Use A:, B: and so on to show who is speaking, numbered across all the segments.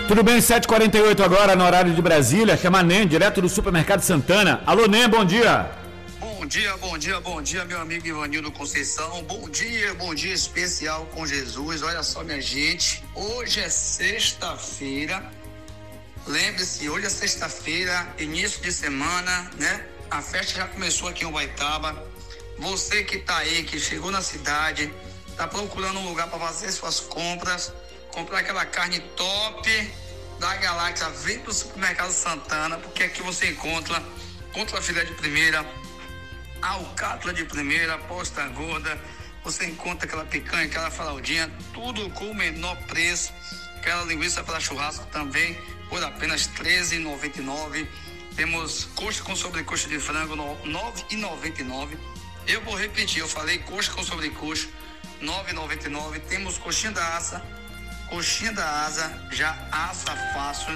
A: Tudo bem, 7h48 agora no horário de Brasília, chama Nem, direto do Supermercado Santana. Alô, Nem, bom dia.
B: Bom dia, meu amigo Ivanildo Conceição. Bom dia especial com Jesus. Olha só, minha gente, hoje é sexta-feira. Lembre-se, hoje é sexta-feira, início de semana, né? A festa já começou aqui em Ubaitaba. Você que tá aí, que chegou na cidade, tá procurando um lugar para fazer suas compras, comprar aquela carne top da galáxia, vem pro Supermercado Santana, porque aqui você encontra filé de primeira, alcatra de primeira, posta gorda, você encontra aquela picanha, aquela fraldinha, tudo com o menor preço, aquela linguiça para churrasco também, por apenas R$ 13,99. Temos coxa com sobrecoxa de frango, R$ 9,99. Eu vou repetir, eu falei coxa com sobrecoxa, R$ 9,99. Temos coxinha da asa já assa fácil,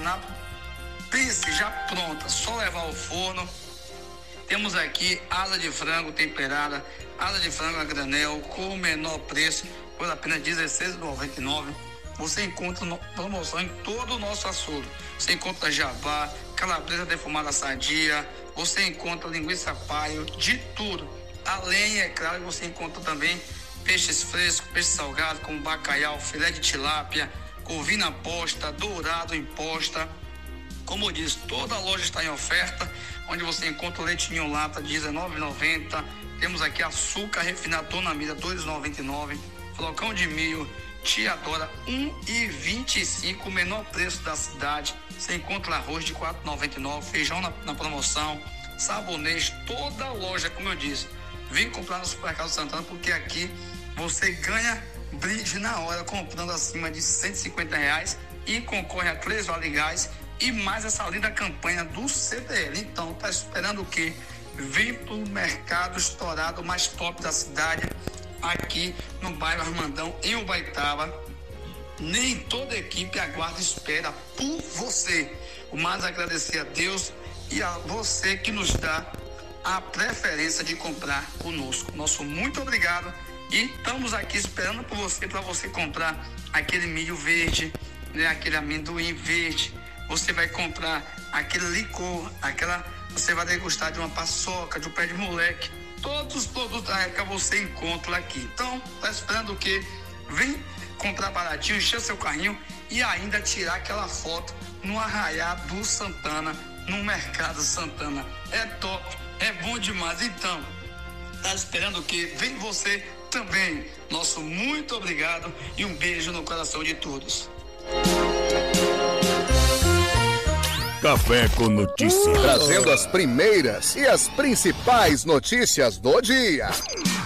B: pense já pronta, só levar ao forno. Temos aqui asa de frango temperada, asa de frango a granel com o menor preço, por apenas R$ 16,99. Você encontra promoção em todo o nosso açougue. Você encontra jabá, calabresa defumada sadia, você encontra linguiça paio, de tudo. Além, é claro, você encontra também peixes frescos, peixe salgado, como bacalhau, filé de tilápia, corvina posta, dourado em posta. Como eu disse, toda a loja está em oferta, onde você encontra leitinho lata, R$19,90. Temos aqui açúcar refinado Tonamida, R$2,99. Flocão de milho, Tia Dora, R$1,25, o menor preço da cidade. Você encontra arroz de R$4,99, feijão na promoção, sabonete, toda a loja, como eu disse. Vem comprar no Supermercado Santana, porque aqui você ganha brinde na hora, comprando acima de R$150 e concorre a 3 Vale Gás e mais essa linda campanha do CDL. Então, tá esperando o quê? Vem pro mercado estourado mais top da cidade, aqui no bairro Armandão, em Ubaitaba. Nem toda a equipe aguarda e espera por você. O mais agradecer a Deus e a você que nos dá a preferência de comprar conosco. Nosso muito obrigado e estamos aqui esperando por você, para você comprar aquele milho verde, né, aquele amendoim verde. Você vai comprar aquele licor, você vai degustar de uma paçoca, de um pé de moleque. Todos os produtos da época você encontra aqui. Então, tá esperando o quê? Vem comprar baratinho, encher seu carrinho e ainda tirar aquela foto no Arraiá do Santana, no Mercado Santana. É top, é bom demais. Então, tá esperando o quê? Vem você também. Nosso muito obrigado e um beijo no coração de todos.
C: Café com Notícias.
D: Trazendo as primeiras e as principais notícias do dia.